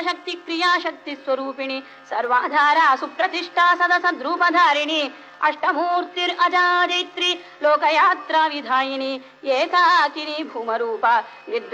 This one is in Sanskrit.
शक्ति क्रिया शक्ति स्वरूपिणी सर्वाधारा सुप्रतिष्ठा सदसद्रूपधारिणी अष्टमूर्तिरजाजैत्री लोकयात्रा विधायिनी एकाकिनी भूमरूपा